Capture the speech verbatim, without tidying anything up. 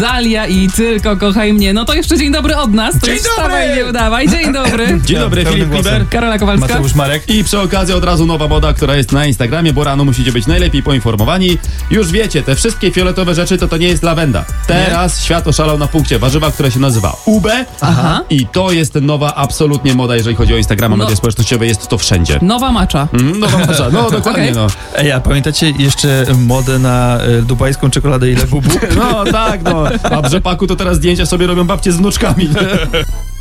Zalia i Tylko kochaj mnie. No to jeszcze dzień dobry od nas. To Dzień już dobry! Wstawaj, nie udawaj. Dzień dobry. Dzień dobry, Pełnym Filip głosem. Liber. Karola Kowalska. Mateusz Marek. I przy okazji od razu nowa moda, która jest na Instagramie, bo rano musicie być najlepiej poinformowani. Już wiecie, te wszystkie fioletowe rzeczy to to nie jest lawenda. Teraz świat oszalał na punkcie warzywa, które się nazywa U B. Aha. I to jest nowa absolutnie moda, jeżeli chodzi o Instagrama, No. media społecznościowe, jest to wszędzie. Nowa macza. Mm, Nowa moda, no dokładnie, Okej. no. Ej, a pamiętacie jeszcze modę na e, dubajską czekoladę i Labubu? No tak, no. A w rzepaku to teraz zdjęcia sobie robią babcie z wnuczkami.